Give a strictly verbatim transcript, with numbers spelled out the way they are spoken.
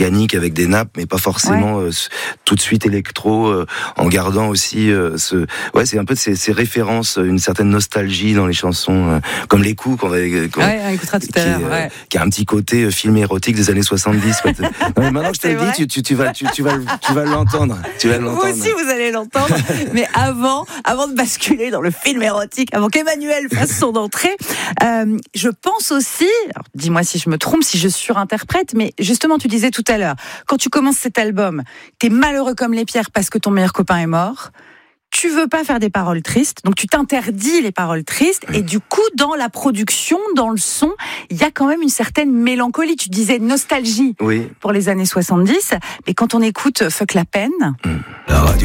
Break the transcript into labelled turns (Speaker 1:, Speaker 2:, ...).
Speaker 1: organique avec des nappes, mais pas forcément ouais. euh, tout de suite électro, euh, en gardant aussi euh, ce, ouais, c'est un peu de ces, ces références, une certaine nostalgie dans les chansons, euh, comme les coups qu'on va, qu'on,
Speaker 2: ouais, on écoutera tout à l'heure,
Speaker 1: qui, euh,
Speaker 2: ouais.
Speaker 1: qui a un petit côté euh, film érotique des années soixante-dix. non, mais maintenant que je te le dis, tu, tu, tu vas, tu, tu vas, tu vas l'entendre. Tu vas l'entendre.
Speaker 2: Vous aussi, vous allez l'entendre. Mais avant, avant de basculer dans le film érotique, avant qu'Emmanuel fasse son entrée, euh, je pense aussi, alors dis-moi si je me trompe, si je surinterprète, mais justement, tu disais tout à l'heure, quand tu commences cet album, t'es malheureux comme les pierres parce que ton meilleur copain est mort. Tu veux pas faire des paroles tristes, donc tu t'interdis les paroles tristes, et du coup, dans la production, dans le son, il y a quand même une certaine mélancolie. Tu disais nostalgie
Speaker 1: oui.
Speaker 2: pour les années soixante-dix, mais quand on écoute Fuck la peine...
Speaker 1: Mmh. La radio.